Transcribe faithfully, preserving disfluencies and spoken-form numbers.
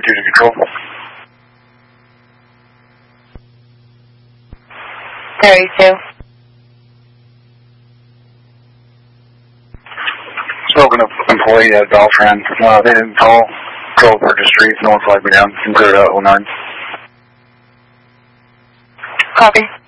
thirty-two to control. thirty-two. Spoken of employee at Beltran. Uh, they didn't call. Control Purchase Street. No one flagged me down. Can clear it out oh nine. Copy.